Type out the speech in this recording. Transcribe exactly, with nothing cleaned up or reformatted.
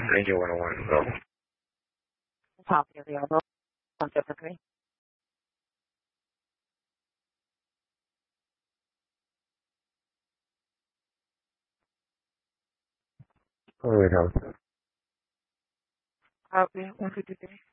Ranger one oh one, go. Copy available. One seven three. All right, house. Copy one fifty three.